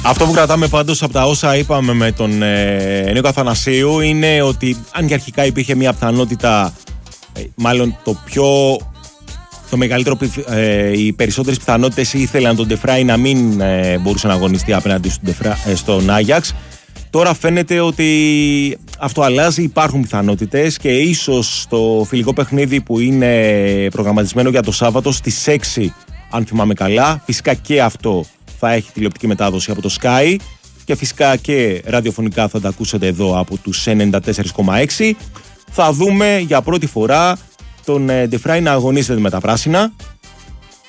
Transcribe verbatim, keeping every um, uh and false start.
Αυτό που κρατάμε πάντως από τα όσα είπαμε με τον ε, Νίκο Αθανασίου είναι ότι αν και αρχικά υπήρχε μια πιθανότητα, ε, μάλλον το πιο το μεγαλύτερο, ε, οι περισσότερες πιθανότητες ήθελαν τον Ντεφράι να μην ε, μπορούσε να αγωνιστεί απέναντι στον, Ντεφρά, ε, στον Άγιαξ. Τώρα φαίνεται ότι αυτό αλλάζει, υπάρχουν πιθανότητες και ίσως το φιλικό παιχνίδι που είναι προγραμματισμένο για το Σάββατο στις έξι, αν θυμάμαι καλά, φυσικά και αυτό θα έχει τηλεοπτική μετάδοση από το Sky και φυσικά και ραδιοφωνικά θα τα ακούσετε εδώ από τους ενενήντα τέσσερα κόμμα έξι. Θα δούμε για πρώτη φορά τον Ντεφράι να αγωνίζεται με τα πράσινα